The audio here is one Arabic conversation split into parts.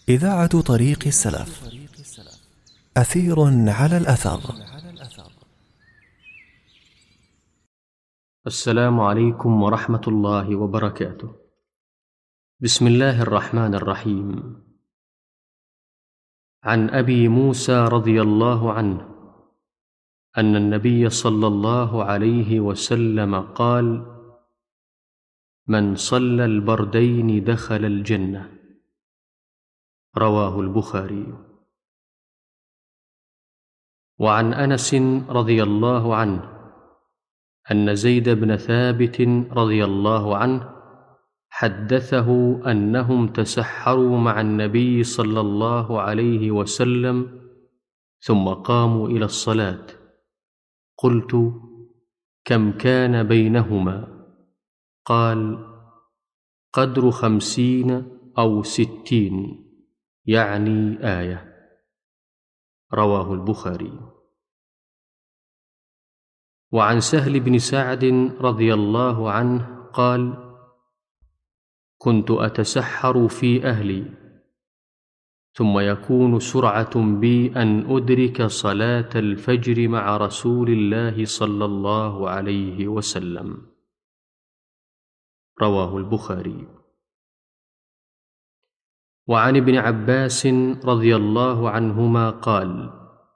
إذاعة طريق السلف، أثير على الأثر. السلام عليكم ورحمة الله وبركاته. بسم الله الرحمن الرحيم. عن أبي موسى رضي الله عنه أن النبي صلى الله عليه وسلم قال: من صلى البردين دخل الجنة. رواه البخاري. وعن أنس رضي الله عنه أن زيد بن ثابت رضي الله عنه حدثه أنهم تسحروا مع النبي صلى الله عليه وسلم ثم قاموا إلى الصلاة. قلت: كم كان بينهما؟ قال: قدر 50 أو 60، يعني آية. رواه البخاري. وعن سهل بن سعد رضي الله عنه قال: كنت أتسحر في أهلي، ثم يكون سرعة بي أن أدرك صلاة الفجر مع رسول الله صلى الله عليه وسلم. رواه البخاري. وعن ابن عباس رضي الله عنهما قال: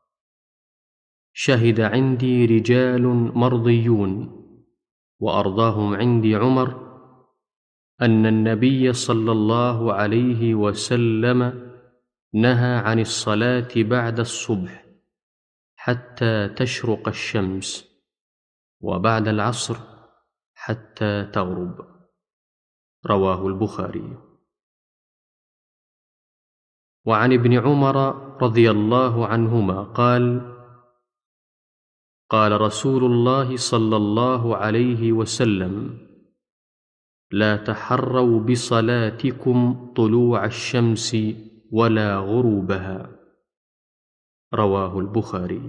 شهد عندي رجال مرضيون، وأرضاهم عندي عمر، أن النبي صلى الله عليه وسلم نهى عن الصلاة بعد الصبح حتى تشرق الشمس، وبعد العصر حتى تغرب. رواه البخاري. وعن ابن عمر رضي الله عنهما قال: قال رسول الله صلى الله عليه وسلم: لا تحروا بصلاتكم طلوع الشمس ولا غروبها. رواه البخاري.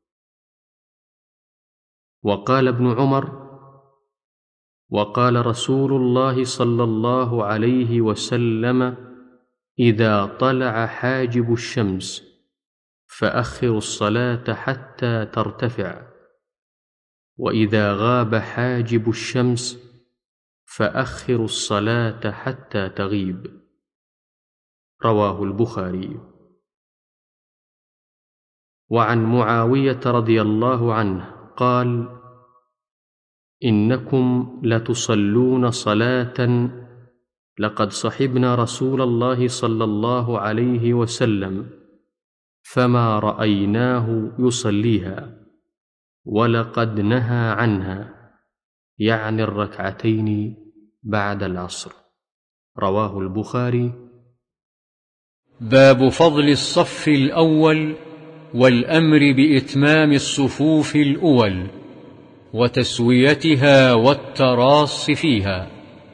وقال ابن عمر: وقال رسول الله صلى الله عليه وسلم: إذا طلع حاجب الشمس فأخروا الصلاة حتى ترتفع، وإذا غاب حاجب الشمس فأخروا الصلاة حتى تغيب. رواه البخاري. وعن معاوية رضي الله عنه قال: إنكم لتصلون صلاة لقد صحبنا رسول الله صلى الله عليه وسلم فما رأيناه يصليها، ولقد نهى عنها، يعني الركعتين بعد العصر. رواه البخاري. باب فضل الصف الأول والأمر بإتمام الصفوف الأول وتسويتها والتراص فيها.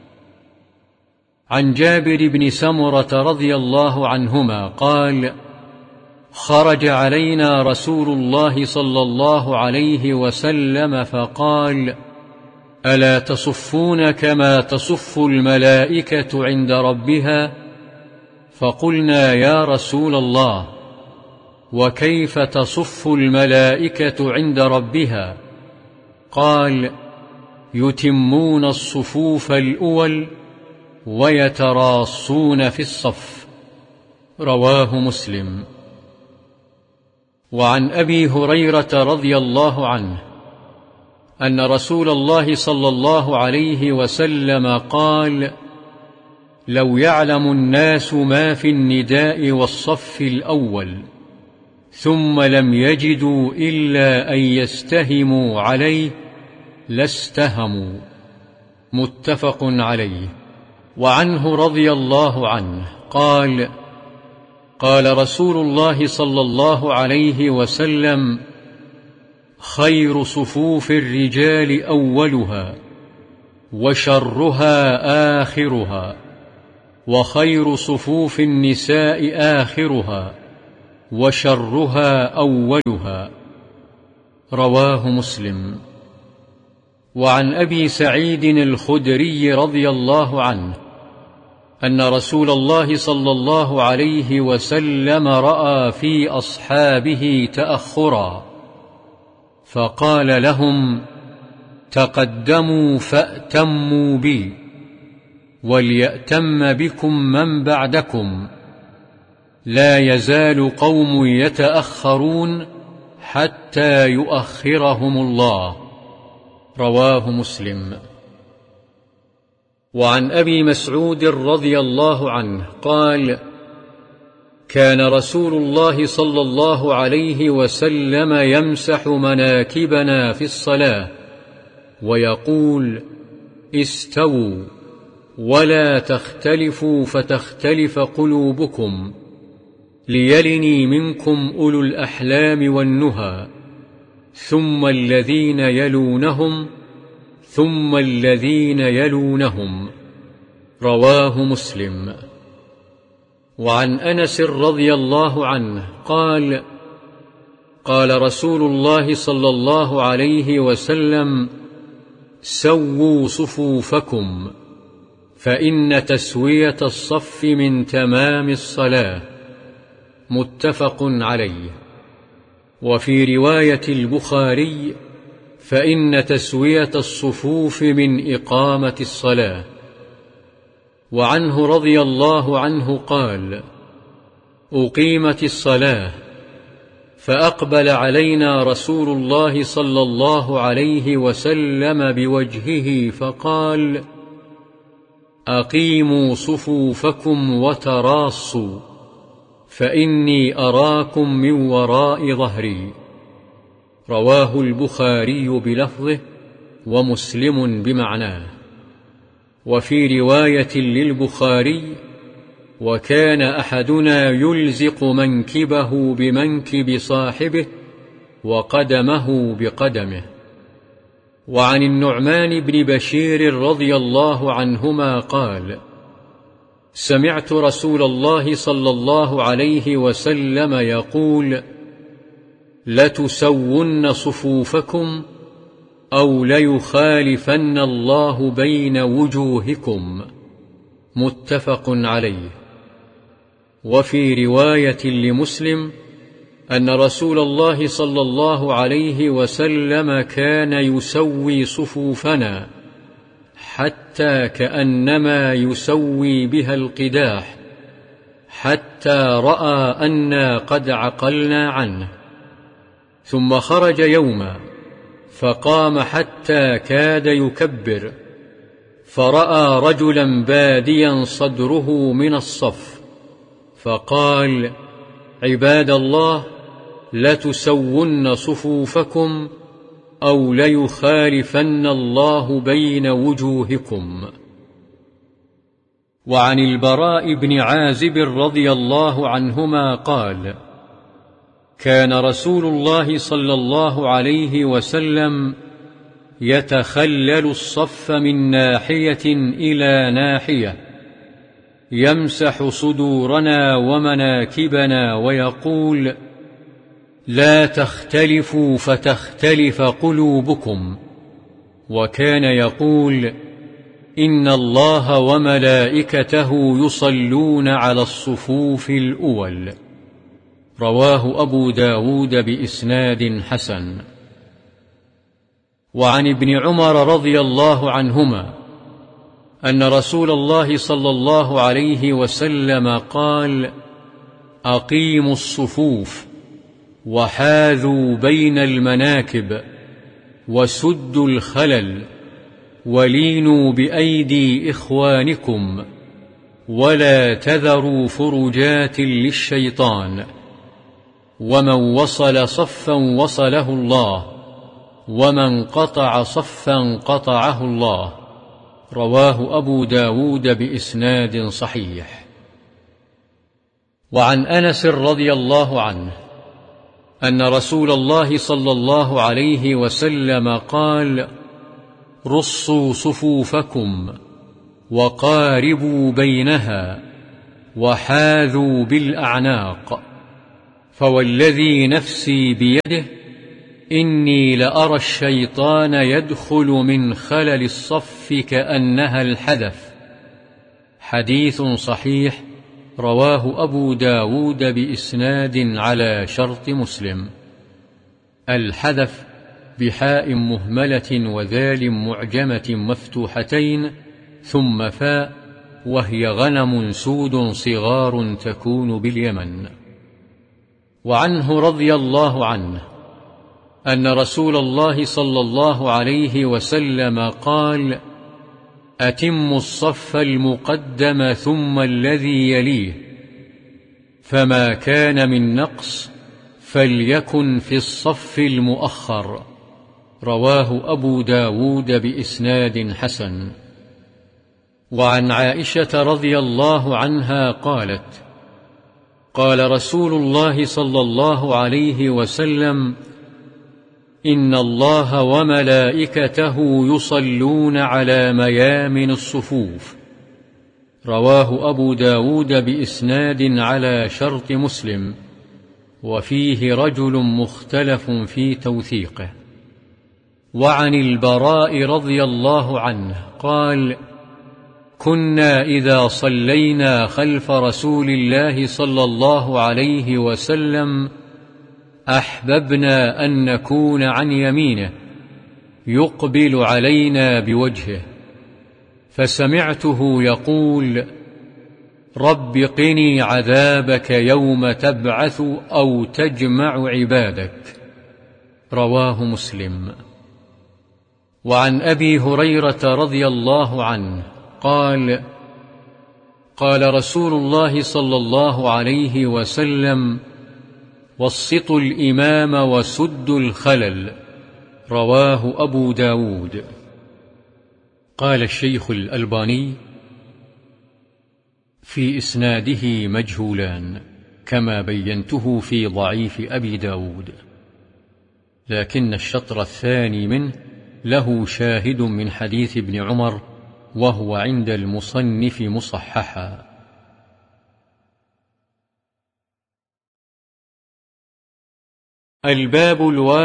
عن جابر بن سمرة رضي الله عنهما قال: خرج علينا رسول الله صلى الله عليه وسلم فقال: ألا تصفون كما تصف الملائكة عند ربها؟ فقلنا: يا رسول الله، وكيف تصف الملائكة عند ربها؟ قال: يتمون الصفوف الأول ويتراصون في الصف. رواه مسلم. وعن أبي هريرة رضي الله عنه أن رسول الله صلى الله عليه وسلم قال: لو يعلم الناس ما في النداء والصف الأول ثم لم يجدوا إلا أن يستهموا عليه لاستهموا. متفق عليه. وعنه رضي الله عنه قال: قال رسول الله صلى الله عليه وسلم: خير صفوف الرجال أولها، وشرها آخرها، وخير صفوف النساء آخرها، وشرها أولها. رواه مسلم. وعن أبي سعيد الخدري رضي الله عنه أن رسول الله صلى الله عليه وسلم رأى في أصحابه تأخرا، فقال لهم: تقدموا فأتموا بي، وليأتم بكم من بعدكم، لا يزال قوم يتأخرون حتى يؤخرهم الله. رواه مسلم. وعن أبي مسعود رضي الله عنه قال: كان رسول الله صلى الله عليه وسلم يمسح مناكبنا في الصلاة ويقول: استووا ولا تختلفوا فتختلف قلوبكم، ليلني منكم أولو الأحلام والنهى، ثم الذين يلونهم، ثم الذين يلونهم. رواه مسلم. وعن أنس رضي الله عنه قال: قال رسول الله صلى الله عليه وسلم: سووا صفوفكم، فإن تسوية الصف من تمام الصلاة. متفق عليه. وفي رواية البخاري: فإن تسوية الصفوف من إقامة الصلاة. وعنه رضي الله عنه قال: أقيمت الصلاة، فأقبل علينا رسول الله صلى الله عليه وسلم بوجهه فقال: أقيموا صفوفكم وتراصوا، فإني أراكم من وراء ظهري. رواه البخاري بلفظه ومسلم بمعناه. وفي رواية للبخاري: وكان أحدنا يلزق منكبه بمنكب صاحبه وقدمه بقدمه. وعن النعمان بن بشير رضي الله عنهما قال: سمعت رسول الله صلى الله عليه وسلم يقول: لتسون صفوفكم أو ليخالفن الله بين وجوهكم. متفق عليه. وفي رواية لمسلم أن رسول الله صلى الله عليه وسلم كان يسوي صفوفنا حتى كأنما يسوي بها القداح، حتى رأى أنا قد عقلنا عنه. ثم خرج يوما فقام حتى كاد يكبر، فرأى رجلا باديا صدره من الصف، فقال: عباد الله، لتسون صفوفكم أو ليخالفن الله بين وجوهكم. وعن البراء بن عازب رضي الله عنهما قال: كان رسول الله صلى الله عليه وسلم يتخلل الصف من ناحية إلى ناحية، يمسح صدورنا ومناكبنا ويقول: لا تختلفوا فتختلف قلوبكم. وكان يقول: إن الله وملائكته يصلون على الصفوف الأول. رواه أبو داود بإسناد حسن. وعن ابن عمر رضي الله عنهما أن رسول الله صلى الله عليه وسلم قال: أقيموا الصفوف وحاذوا بين المناكب وسدوا الخلل ولينوا بأيدي إخوانكم ولا تذروا فرجات للشيطان، ومن وصل صفا وصله الله، ومن قطع صفا قطعه الله. رواه أبو داود بإسناد صحيح. وعن أنس رضي الله عنه أن رسول الله صلى الله عليه وسلم قال: رصوا صفوفكم وقاربوا بينها وحاذوا بالأعناق، فوالذي نفسي بيده إني لأرى الشيطان يدخل من خلل الصف كأنها الحدث، حديث صحيح رواه أبو داود بإسناد على شرط مسلم. الحذف بحاء مهملة وذال معجمة مفتوحتين ثم فاء، وهي غنم سود صغار تكون باليمن. وعنه رضي الله عنه أن رسول الله صلى الله عليه وسلم قال: أتموا الصف المقدم ثم الذي يليه، فما كان من نقص فليكن في الصف المؤخر. رواه أبو داود بإسناد حسن. وعن عائشة رضي الله عنها قالت: قال رسول الله صلى الله عليه وسلم: إن الله وملائكته يصلون على ميامن الصفوف. رواه أبو داود بإسناد على شرط مسلم، وفيه رجل مختلف في توثيقه. وعن البراء رضي الله عنه قال: كنا إذا صلينا خلف رسول الله صلى الله عليه وسلم أحببنا أن نكون عن يمينه يقبل علينا بوجهه، فسمعته يقول: رب قني عذابك يوم تبعث أو تجمع عبادك. رواه مسلم. وعن أبي هريرة رضي الله عنه قال: قال رسول الله صلى الله عليه وسلم: وسطوا الإمام وسدوا الخلل. رواه أبو داود. قال الشيخ الألباني: في إسناده مجهولان كما بينته في ضعيف أبي داود، لكن الشطر الثاني منه له شاهد من حديث ابن عمر، وهو عند المصنف مصححا. الباب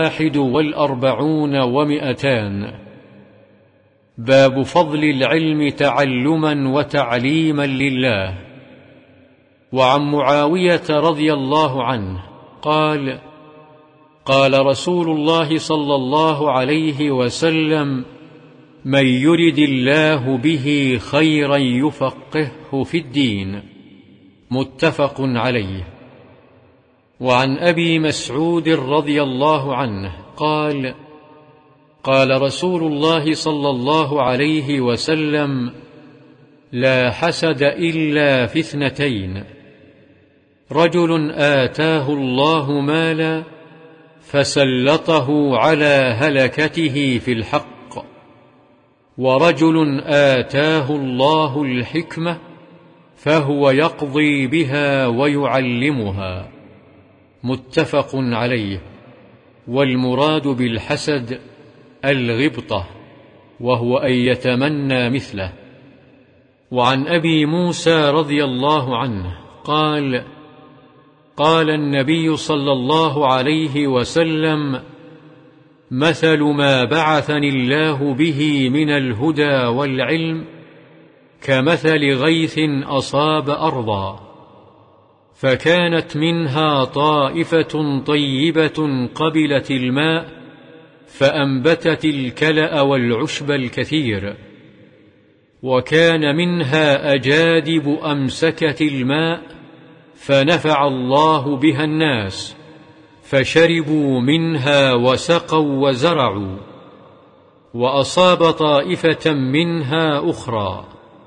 41 و200. باب فضل العلم تعلما وتعليما لله. وعن معاوية رضي الله عنه قال: قال رسول الله صلى الله عليه وسلم: من يرد الله به خيرا يفقهه في الدين. متفق عليه. وعن أبي مسعود رضي الله عنه قال: قال رسول الله صلى الله عليه وسلم: لا حسد إلا في 2: رجل آتاه الله مالا فسلطه على هلكته في الحق، ورجل آتاه الله الحكمة فهو يقضي بها ويعلمها. متفق عليه. والمراد بالحسد الغبطة، وهو أن يتمنى مثله. وعن أبي موسى رضي الله عنه قال: قال النبي صلى الله عليه وسلم: مثل ما بعثني الله به من الهدى والعلم كمثل غيث أصاب أرضا، فكانت منها طائفة طيبة قبلت الماء فأنبتت الكلأ والعشب الكثير، وكان منها أجادب أمسكت الماء فنفع الله بها الناس، فشربوا منها وسقوا وزرعوا. وأصاب طائفة منها أخرى،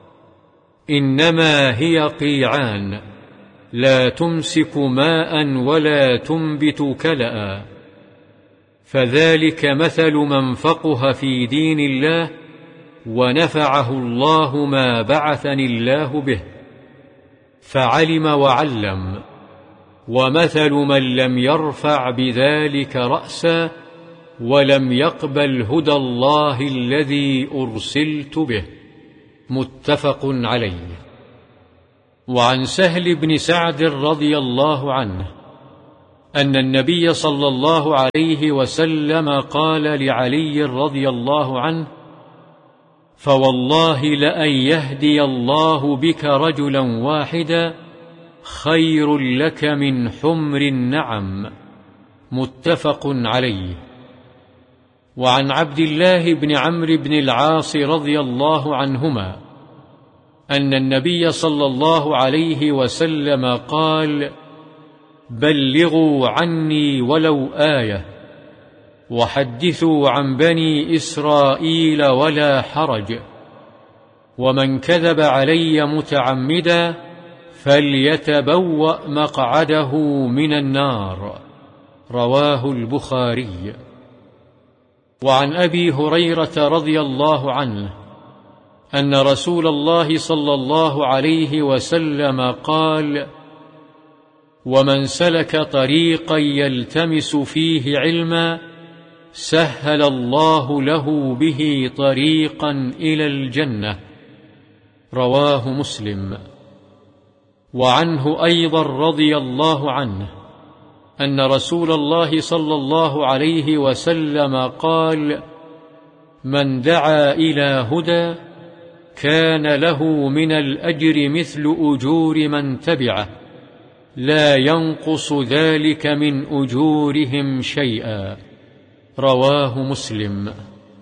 إنما هي قيعان لا تمسك ماء ولا تنبت كلأ، فذلك مثل من فقه في دين الله ونفعه الله ما بعثني الله به، فعلم وعلم. ومثل من لم يرفع بذلك رأسا ولم يقبل هدى الله الذي أرسلت به. متفق عليه. وعن سهل بن سعد رضي الله عنه أن النبي صلى الله عليه وسلم قال لعلي رضي الله عنه: فوالله لأن يهدي الله بك رجلا واحدا خير لك من حمر النعم. متفق عليه. وعن عبد الله بن عمرو بن العاص رضي الله عنهما أن النبي صلى الله عليه وسلم قال: بلغوا عني ولو آية، وحدثوا عن بني إسرائيل ولا حرج، ومن كذب علي متعمدا فليتبوأ مقعده من النار. رواه البخاري. وعن أبي هريرة رضي الله عنه أن رسول الله صلى الله عليه وسلم قال: ومن سلك طريقا يلتمس فيه علما سهل الله له به طريقا إلى الجنة. رواه مسلم. وعنه أيضا رضي الله عنه أن رسول الله صلى الله عليه وسلم قال: من دعا إلى هدى كان له من الأجر مثل أجور من تبعه لا ينقص ذلك من أجورهم شيئا. رواه مسلم.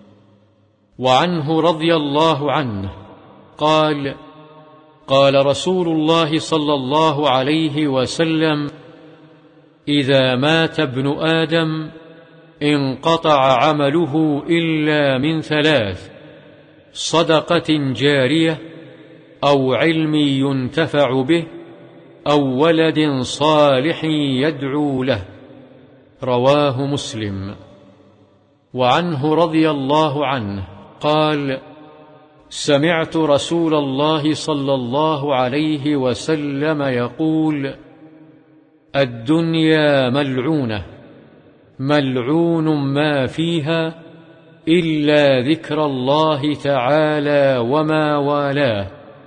وعنه رضي الله عنه قال: قال رسول الله صلى الله عليه وسلم: إذا مات ابن آدم انقطع عمله إلا من ثلاث: صدقة جارية، أو علم ينتفع به، أو ولد صالح يدعو له. رواه مسلم. وعنه رضي الله عنه قال: سمعت رسول الله صلى الله عليه وسلم يقول: الدنيا ملعونة، ملعون ما فيها إلا ذكر الله تعالى وما والاه،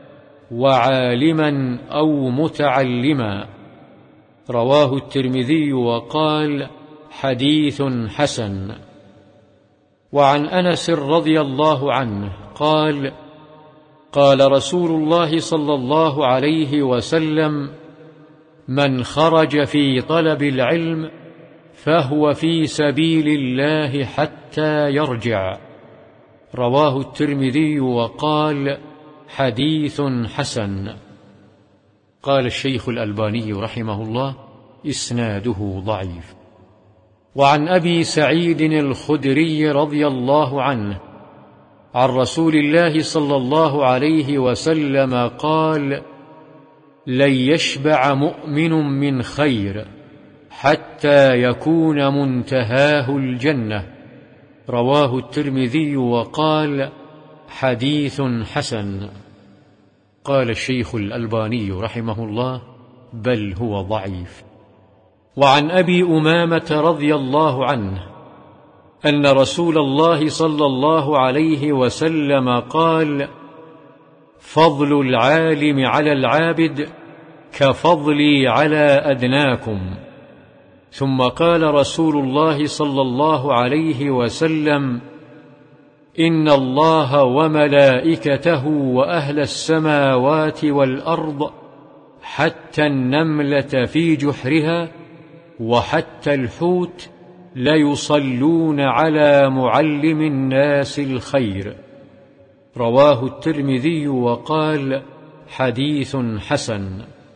وعالما أو متعلما. رواه الترمذي وقال: حديث حسن. وعن أنس رضي الله عنه قال: قال رسول الله صلى الله عليه وسلم: من خرج في طلب العلم فهو في سبيل الله حتى يرجع. رواه الترمذي وقال: حديث حسن. قال الشيخ الألباني رحمه الله: إسناده ضعيف. وعن أبي سعيد الخدري رضي الله عنه عن رسول الله صلى الله عليه وسلم قال: لن يشبع مؤمن من خير حتى يكون منتهاه الجنة. رواه الترمذي وقال: حديث حسن. قال الشيخ الألباني رحمه الله: بل هو ضعيف. وعن أبي أمامة رضي الله عنه أن رسول الله صلى الله عليه وسلم قال: فضل العالم على العابد كفضلي على أدناكم. ثم قال رسول الله صلى الله عليه وسلم: إن الله وملائكته وأهل السماوات والأرض حتى النملة في جحرها وحتى الحوت ليصلون على معلم الناس الخير. رواه الترمذي وقال: حديث حسن.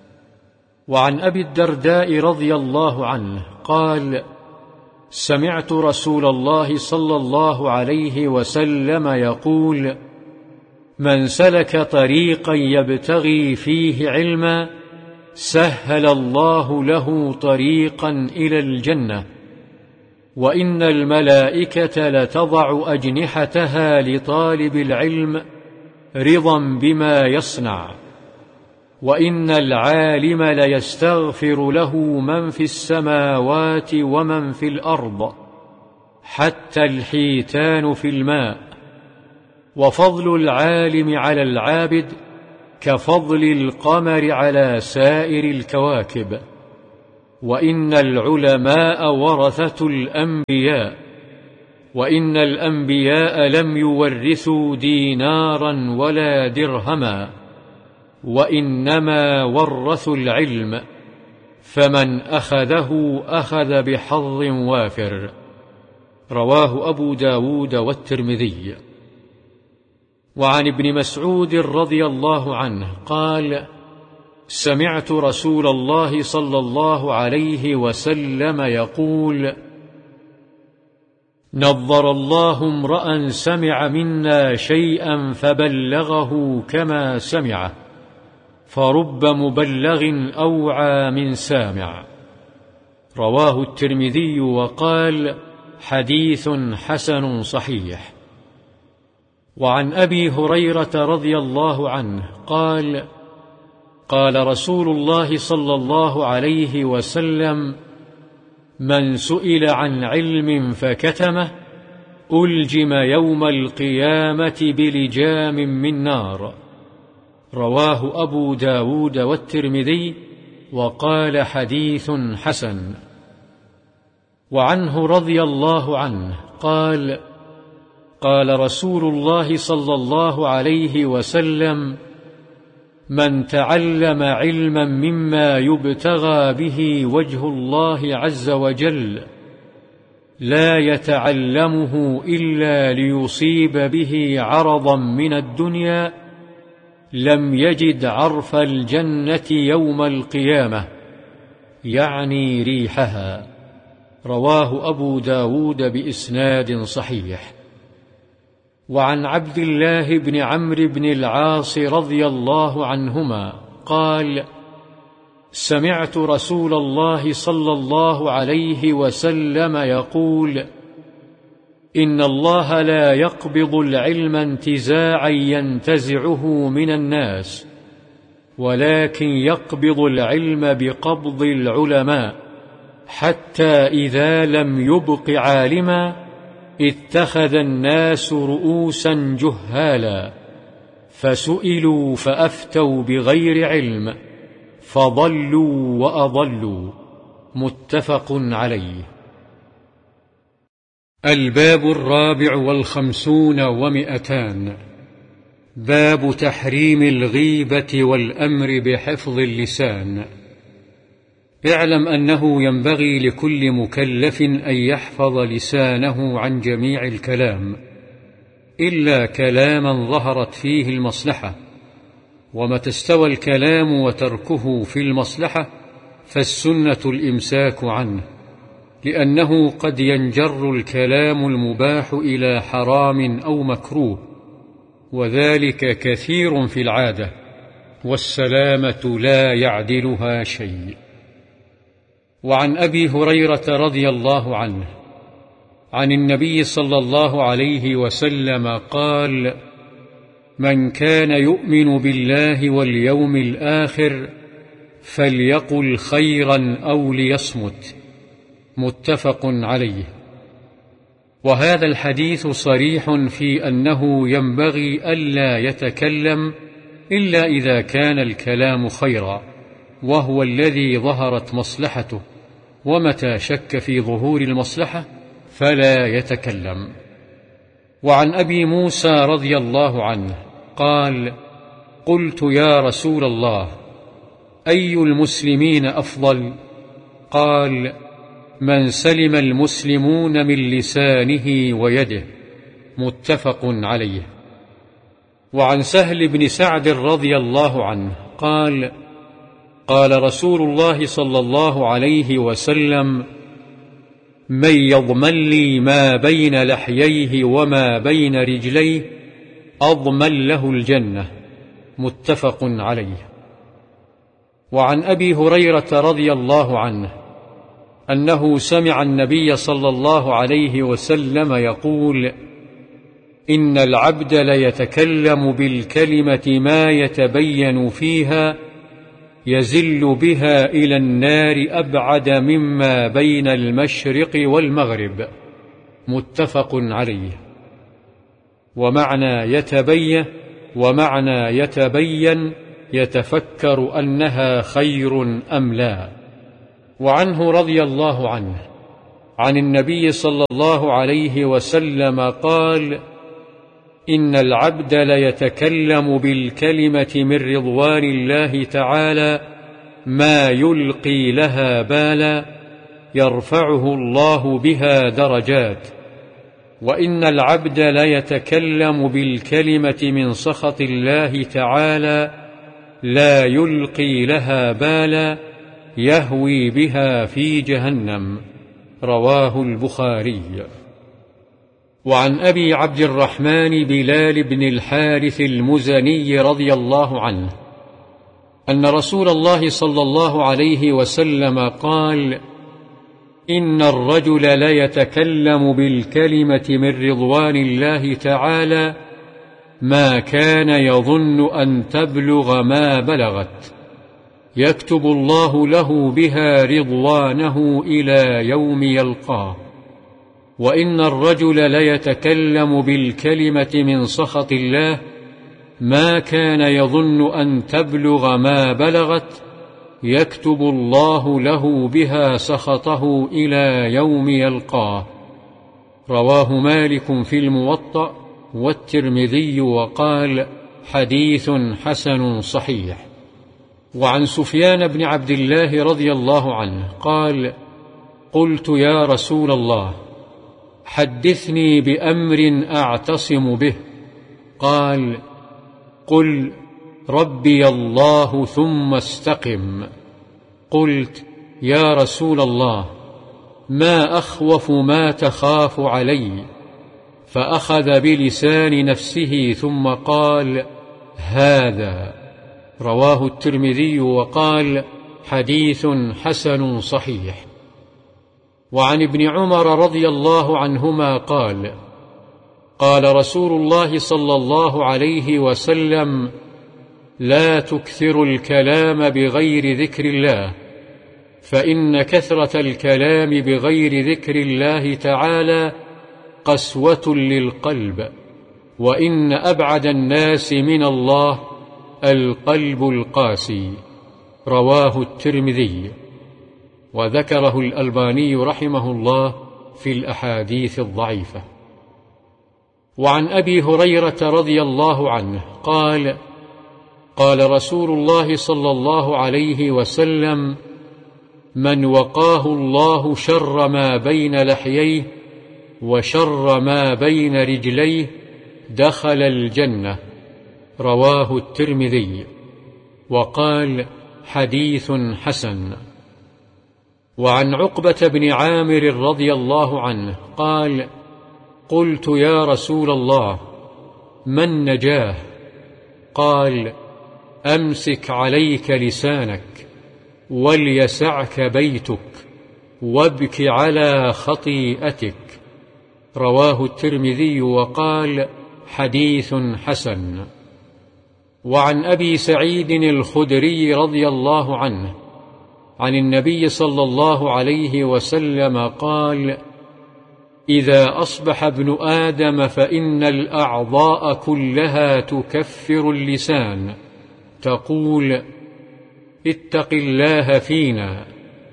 وعن أبي الدرداء رضي الله عنه قال: سمعت رسول الله صلى الله عليه وسلم يقول: من سلك طريقا يبتغي فيه علما سهل الله له طريقا إلى الجنة، وإن الملائكة لتضع أجنحتها لطالب العلم رضا بما يصنع، وإن العالم ليستغفر له من في السماوات ومن في الأرض حتى الحيتان في الماء. وفضل العالم على العابد كفضل القمر على سائر الكواكب، وإن العلماء ورثة الأنبياء، وإن الأنبياء لم يورثوا دينارا ولا درهما، وإنما ورثوا العلم، فمن أخذه أخذ بحظ وافر. رواه أبو داود والترمذي. وعن ابن مسعود رضي الله عنه قال: سمعت رسول الله صلى الله عليه وسلم يقول: نضر الله امرأ سمع منا شيئا فبلغه كما سمعه، فرب مبلغ أوعى من سامع. رواه الترمذي وقال: حديث حسن صحيح. وعن أبي هريرة رضي الله عنه قال: قال رسول الله صلى الله عليه وسلم: من سئل عن علم فكتمه ألجم يوم القيامة بلجام من نار. رواه أبو داود والترمذي وقال: حديث حسن. وعنه رضي الله عنه قال: قال رسول الله صلى الله عليه وسلم: من تعلم علما مما يبتغى به وجه الله عز وجل لا يتعلمه إلا ليصيب به عرضا من الدنيا لم يجد عرف الجنة يوم القيامة، يعني ريحها. رواه أبو داود بإسناد صحيح. وعن عبد الله بن عمرو بن العاص رضي الله عنهما قال: سمعت رسول الله صلى الله عليه وسلم يقول: إن الله لا يقبض العلم انتزاعا ينتزعه من الناس، ولكن يقبض العلم بقبض العلماء، حتى إذا لم يبق عالما اتخذ الناس رؤوسا جهالا، فسئلوا فأفتوا بغير علم، فضلوا وأضلوا. متفق عليه. الباب 54 و200. باب تحريم الغيبة والأمر بحفظ اللسان. اعلم أنه ينبغي لكل مكلف أن يحفظ لسانه عن جميع الكلام إلا كلاما ظهرت فيه المصلحة، ومتى استوى الكلام وتركه في المصلحة فالسنة الإمساك عنه، لأنه قد ينجر الكلام المباح إلى حرام أو مكروه، وذلك كثير في العادة، والسلامة لا يعدلها شيء. وعن أبي هريرة رضي الله عنه عن النبي صلى الله عليه وسلم قال: من كان يؤمن بالله واليوم الآخر فليقل خيرا أو ليصمت. متفق عليه. وهذا الحديث صريح في أنه ينبغي ألا يتكلم إلا إذا كان الكلام خيرا، وهو الذي ظهرت مصلحته، ومتى شك في ظهور المصلحة فلا يتكلم. وعن أبي موسى رضي الله عنه قال: قلت يا رسول الله، أي المسلمين أفضل؟ قال: من سلم المسلمون من لسانه ويده. متفق عليه. وعن سهل بن سعد رضي الله عنه قال: قال رسول الله صلى الله عليه وسلم: من يضمن لي ما بين لحييه وما بين رجليه أضمن له الجنة. متفق عليه. وعن أبي هريرة رضي الله عنه أنه سمع النبي صلى الله عليه وسلم يقول: إن العبد ليتكلم بالكلمة ما يتبين فيها يزل بها إلى النار أبعد مما بين المشرق والمغرب. متفق عليه. ومعنى يتبين يتفكر أنها خير أم لا. وعنه رضي الله عنه عن النبي صلى الله عليه وسلم قال: إن العبد ليتكلم بالكلمة من رضوان الله تعالى ما يلقي لها بالا يرفعه الله بها درجات، وإن العبد ليتكلم بالكلمة من سخط الله تعالى لا يلقي لها بالا يهوي بها في جهنم. رواه البخاري. وعن أبي عبد الرحمن بلال بن الحارث المزني رضي الله عنه أن رسول الله صلى الله عليه وسلم قال: إن الرجل ليتكلم بالكلمة من رضوان الله تعالى ما كان يظن أن تبلغ ما بلغت، يكتب الله له بها رضوانه إلى يوم يلقاه. وإن الرجل ليتكلم بالكلمة من سخط الله ما كان يظن أن تبلغ ما بلغت، يكتب الله له بها سخطه إلى يوم يلقاه. رواه مالك في الموطأ والترمذي وقال: حديث حسن صحيح. وعن سفيان بن عبد الله رضي الله عنه قال: قلت يا رسول الله حدثني بأمر أعتصم به. قال: قل ربي الله ثم استقم. قلت: يا رسول الله ما أخوف ما تخاف علي؟ فأخذ بلسان نفسه ثم قال: هذا. رواه الترمذي وقال: حديث حسن صحيح. وعن ابن عمر رضي الله عنهما قال: قال رسول الله صلى الله عليه وسلم: لا تكثروا الكلام بغير ذكر الله، فإن كثرة الكلام بغير ذكر الله تعالى قسوة للقلب، وإن أبعد الناس من الله القلب القاسي. رواه الترمذي. وذكره الألباني رحمه الله في الأحاديث الضعيفة. وعن أبي هريرة رضي الله عنه قال: قال رسول الله صلى الله عليه وسلم: من وقاه الله شر ما بين لحييه وشر ما بين رجليه دخل الجنة. رواه الترمذي وقال: حديث حسن. وعن عقبة بن عامر رضي الله عنه قال: قلت يا رسول الله ما النجاة؟ قال: أمسك عليك لسانك وليسعك بيتك وابك على خطيئتك. رواه الترمذي وقال: حديث حسن. وعن أبي سعيد الخدري رضي الله عنه عن النبي صلى الله عليه وسلم قال: إذا أصبح ابن آدم فإن الأعضاء كلها تكفر اللسان، تقول: اتق الله فينا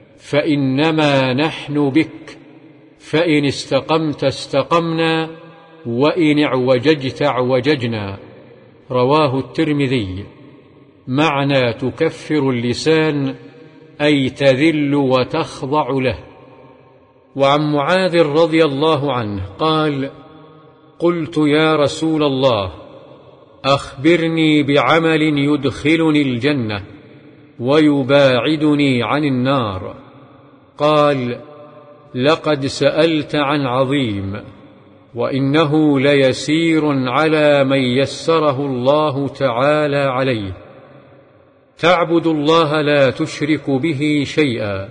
فإنما نحن بك، فإن استقمت استقمنا وإن اعوججت اعوججنا. رواه الترمذي. معنى تكفر اللسان أي تذل وتخضع له. وعن معاذ رضي الله عنه قال: قلت يا رسول الله أخبرني بعمل يدخلني الجنة ويباعدني عن النار. قال: لقد سألت عن عظيم، وإنه ليسير على من يسره الله تعالى عليه. تعبد الله لا تشرك به شيئا،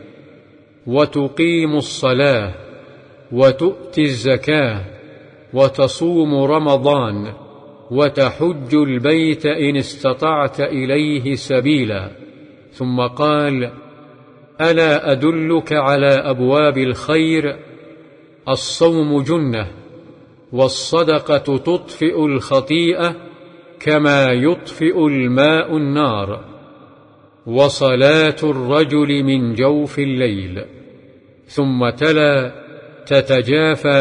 وتقيم الصلاة، وتؤتي الزكاة، وتصوم رمضان، وتحج البيت إن استطعت إليه سبيلا. ثم قال: ألا أدلك على أبواب الخير؟ الصوم جنة، والصدقة تطفئ الخطيئة كما يطفئ الماء النار، وصلاة الرجل من جوف الليل. ثم تلا: تتجافى